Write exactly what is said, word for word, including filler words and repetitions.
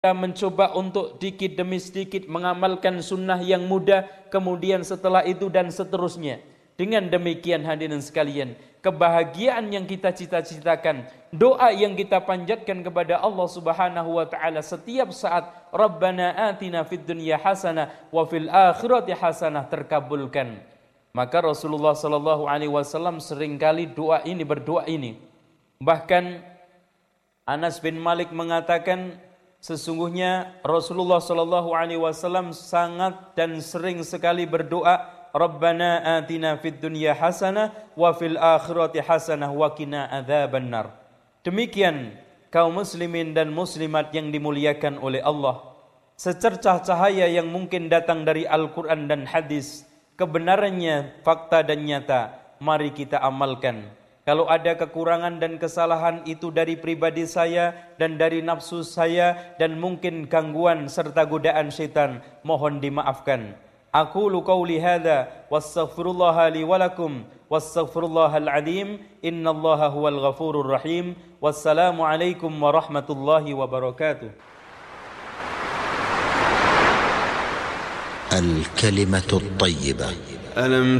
kita mencoba untuk dikit demi sedikit mengamalkan sunnah yang mudah, kemudian setelah itu dan seterusnya. Dengan demikian hadirin sekalian, kebahagiaan yang kita cita-citakan, doa yang kita panjatkan kepada Allah Subhanahu wa taala setiap saat, Rabbana atina fid dunya hasanah wa fil akhirati hasanah, terkabulkan. Maka Rasulullah sallallahu alaihi wasallam seringkali doa ini, berdoa ini. Bahkan Anas bin Malik mengatakan, sesungguhnya Rasulullah sallallahu alaihi wasallam sangat dan sering sekali berdoa, Rabbana atina fid dunya hasanah wa fil akhirati hasanah wa qina adzabannar. Demikian kaum muslimin dan muslimat yang dimuliakan oleh Allah, secercah cahaya yang mungkin datang dari Al-Qur'an dan hadis, kebenarannya fakta dan nyata, mari kita amalkan. Kalau ada kekurangan dan kesalahan itu dari pribadi saya dan dari nafsu saya dan mungkin gangguan serta godaan syaitan, mohon dimaafkan. Aqulu qawli hadza wastaghfirullaha li wa lakum wastaghfirullahal azim innallaha huwal ghafurur rahim. Wassalamu alaikum warahmatullahi wabarakatuh. Al-kalimatu at-thayyibah.